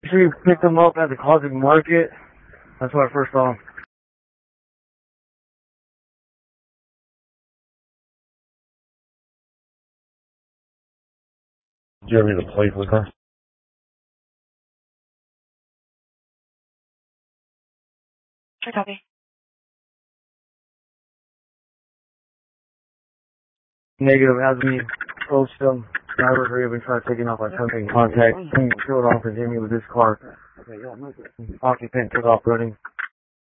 Sure you picked him up at the Closet Market. That's where I first saw him. Did you have any of the plate with her? Sure, copy. Negative, has me approached him. Driver, hurry up and try taking off. I tried making contact. He peeled off and hit me with his car. Occupant took off running.